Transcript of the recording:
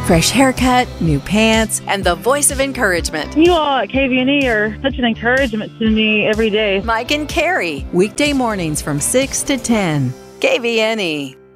fresh haircut, new pants, and the voice of encouragement. You all at KVNE are such an encouragement to me every day. Mike and Carrie, weekday mornings from 6 to 10. KVNE.